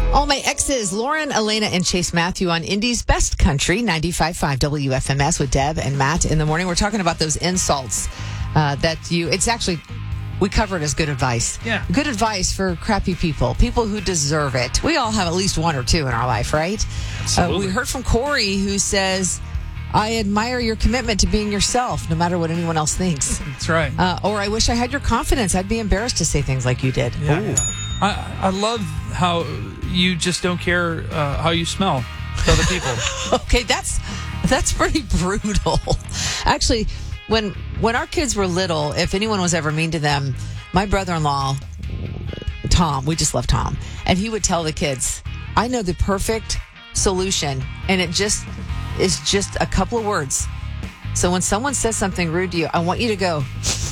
All my exes, Lauren, Elena, and Chase Matthew on Indy's Best Country, 95.5 WFMS with Deb and Matt in the morning. We're talking about those insults we cover it as good advice. Yeah. Good advice for crappy people who deserve it. We all have at least one or two in our life, right? Absolutely. We heard from Corey, who says, I admire your commitment to being yourself, no matter what anyone else thinks. That's right. Or I wish I had your confidence. I'd be embarrassed to say things like you did. Yeah. I love how you just don't care how you smell to other people. Okay, that's pretty brutal. Actually, when our kids were little, if anyone was ever mean to them, my brother-in-law, Tom, we just love Tom, and he would tell the kids, I know the perfect solution, and it just is just a couple of words. So when someone says something rude to you, I want you to go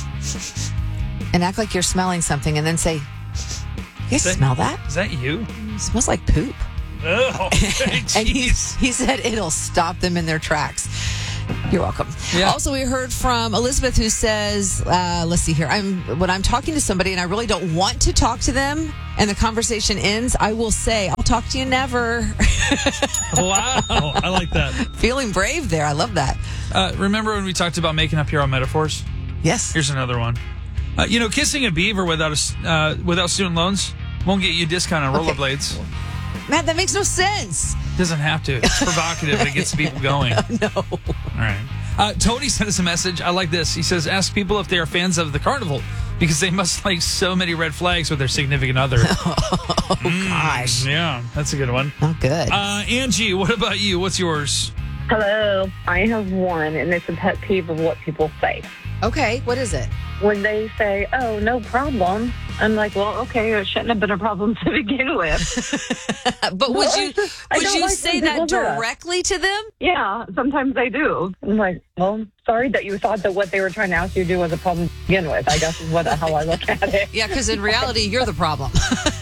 and act like you're smelling something, and then say, you guys smell that? Is that you? It smells like poop. Oh, And he said it'll stop them in their tracks. You're welcome. Yeah. Also, we heard from Elizabeth, who says, let's see here. When I'm talking to somebody and I really don't want to talk to them and the conversation ends, I will say, I'll talk to you never. Wow. I like that. Feeling brave there. I love that. Remember when we talked about making up your own metaphors? Yes. Here's another one. Kissing a beaver without student loans won't get you a discount on rollerblades. Matt, that makes no sense. Doesn't have to. It's provocative, but it gets people going. No. All right. Tony sent us a message. I like this. He says, ask people if they are fans of the carnival because they must like so many red flags with their significant other. Oh, gosh. Yeah, that's a good one. Not good. Angie, what about you? What's yours? Hello. I have one, and it's a pet peeve of what people say. Okay, what is it? When they say, oh, no problem, I'm like, well, okay, it shouldn't have been a problem to begin with. But would you like say when that people do that. directly to them? Yeah, sometimes I do. I'm like, well, sorry that you thought that what they were trying to ask you to do was a problem to begin with, I guess is how I look at it. Yeah, because in reality, you're the problem.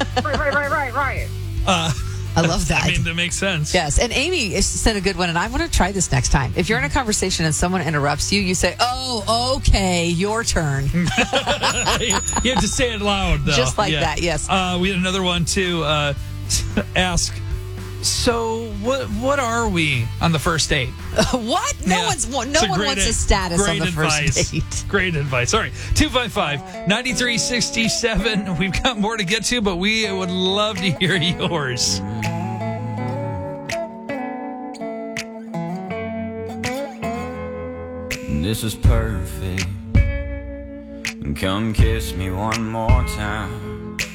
Right. I love that. I mean, that makes sense. Yes, and Amy sent a good one, and I want to try this next time. If you're in a conversation and someone interrupts you, you say, oh, okay, your turn. You have to say it loud, though. Just like that, yes. We had another one, too. Ask, so what are we on the first date? What? No one wants a status on the first date. Great advice. All right, 255-9367. We've got more to get to, but we would love to hear yours. This is perfect. Come kiss me one more time.